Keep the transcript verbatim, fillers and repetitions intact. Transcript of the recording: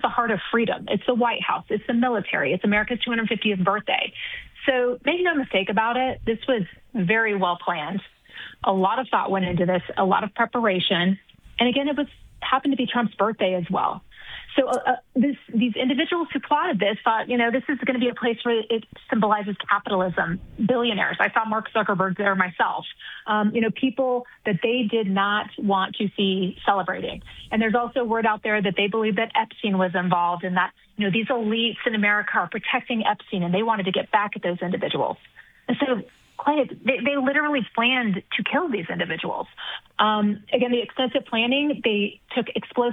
the heart of freedom. It's the White House. It's the military. It's America's two hundred fiftieth birthday. So make no mistake about it, this was very well planned. A lot of thought went into this, a lot of preparation. And again, it was happened to be Trump's birthday as well. So uh, this, these individuals who plotted this thought, you know, this is going to be a place where it symbolizes capitalism, billionaires. I saw Mark Zuckerberg there myself. Um, you know, people that they did not want to see celebrating. And there's also word out there that they believe that Epstein was involved and that, you know, these elites in America are protecting Epstein and they wanted to get back at those individuals. And so quite, they, they literally planned to kill these individuals. Um, again, the extensive planning, they took explosive